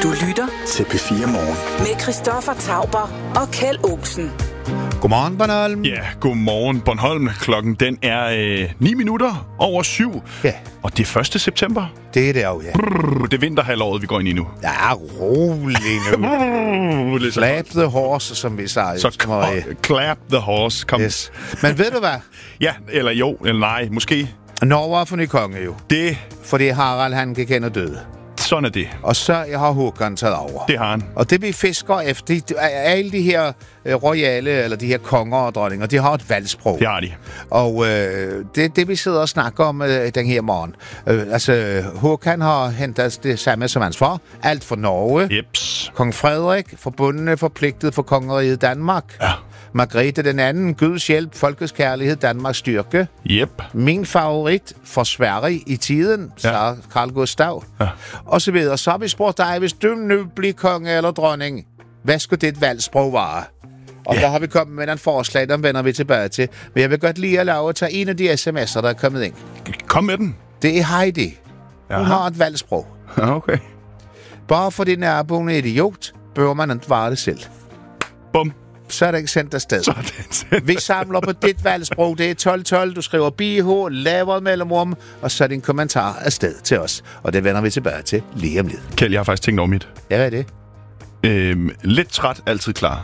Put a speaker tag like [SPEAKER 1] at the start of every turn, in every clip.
[SPEAKER 1] Du lytter
[SPEAKER 2] til P4 Morgen.
[SPEAKER 1] med Christoffer Tauber og Kjeld Olsen.
[SPEAKER 3] Godmorgen, Bornholm.
[SPEAKER 4] Ja, godmorgen, Bornholm. Klokken den er 9 minutter over 7.
[SPEAKER 3] Ja,
[SPEAKER 4] Og det er 1. september.
[SPEAKER 3] det er det jo, ja.
[SPEAKER 4] Det er vinterhalvåret, vi går ind i nu.
[SPEAKER 3] Ja, rolig nu. Slap the horse, som vi sagde.
[SPEAKER 4] Så clap the horse. Kom.
[SPEAKER 3] Yes. Men ved du hvad?
[SPEAKER 4] Ja, eller jo, eller nej, måske.
[SPEAKER 3] Norge var for ny konge jo.
[SPEAKER 4] Det,
[SPEAKER 3] Fordi Harald, han gik hen og døde.
[SPEAKER 4] sådan er det.
[SPEAKER 3] Og så har Håkon taget over.
[SPEAKER 4] Det har han.
[SPEAKER 3] Og det vi fisker efter, alle de her royale, eller de her konger og dronninger, de har et valgsprog.
[SPEAKER 4] Det har de.
[SPEAKER 3] Og det vi sidder og snakker om den her morgen. Håkon har hentet det samme som hans far. Alt for Norge.
[SPEAKER 4] Jeps.
[SPEAKER 3] Kong Frederik, forbundne forpligtet for kongeriget Danmark.
[SPEAKER 4] Ja.
[SPEAKER 3] Margrethe den anden, Guds hjælp, folkets kærlighed, Danmarks styrke.
[SPEAKER 4] Jep.
[SPEAKER 3] Min favorit for Sverige i tiden, så Carl Gustav.
[SPEAKER 4] Ja.
[SPEAKER 3] Og så videre. Så har vi spurgt dig, hvis du nu bliver konge eller dronning, hvad skulle dit valgsprog være? Og der har vi kommet med en forslag, der vender vi tilbage til. Men jeg vil godt lige at tage en af de sms'er, der er kommet ind.
[SPEAKER 4] Kom med den.
[SPEAKER 3] Det er Heidi. Hun
[SPEAKER 4] Jaha.
[SPEAKER 3] har et valgsprog.
[SPEAKER 4] Okay.
[SPEAKER 3] Bare fordi naboen er idiot, bør man ikke være det selv.
[SPEAKER 4] Bum.
[SPEAKER 3] Så er det ikke sendt afsted.
[SPEAKER 4] Sådan.
[SPEAKER 3] Vi samler på dit valgsprog. Det er 1212. Du skriver BH, laver et mellemrum, og så er din kommentar afsted til os. Og det vender vi tilbage til lige om lidt.
[SPEAKER 4] Kjeld, jeg har faktisk tænkt over mit.
[SPEAKER 3] Ja, hvad er det?
[SPEAKER 4] Lidt træt, altid klar.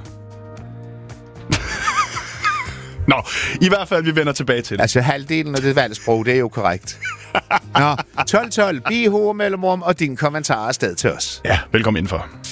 [SPEAKER 4] Nå, i hvert fald, vi vender tilbage til det.
[SPEAKER 3] Altså, halvdelen af det valgsprog, det er jo korrekt. Nå, 1212, BH, mellemrum, og din kommentar afsted til os.
[SPEAKER 4] Ja, velkommen indenfor.